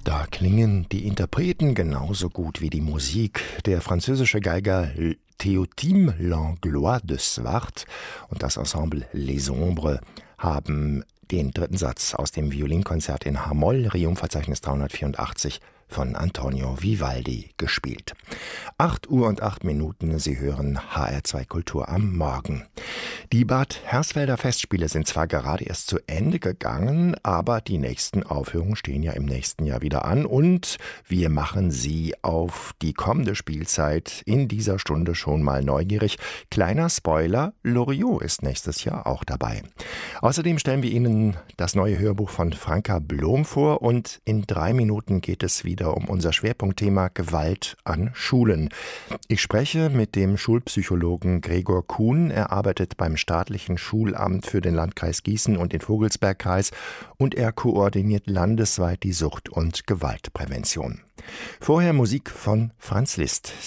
Da klingen die Interpreten genauso gut wie die Musik. Der französische Geiger Théotime Langlois de Swart und das Ensemble Les Ombres haben den dritten Satz aus dem Violinkonzert in H-Moll, Requiem-Verzeichnis 384 von Antonio Vivaldi gespielt. 8:08 Sie hören HR2 Kultur am Morgen. Die Bad Hersfelder Festspiele sind zwar gerade erst zu Ende gegangen, aber die nächsten Aufführungen stehen ja im nächsten Jahr wieder an und wir machen Sie auf die kommende Spielzeit in dieser Stunde schon mal neugierig. Kleiner Spoiler, Loriot ist nächstes Jahr auch dabei. Außerdem stellen wir Ihnen das neue Hörbuch von Franka Blom vor und in 3 Minuten geht es wieder um unser Schwerpunktthema Gewalt an Schulen. Ich spreche mit dem Schulpsychologen Gregor Kuhn. Er arbeitet beim staatlichen Schulamt für den Landkreis Gießen und den Vogelsbergkreis und er koordiniert landesweit die Sucht- und Gewaltprävention. Vorher Musik von Franz Liszt.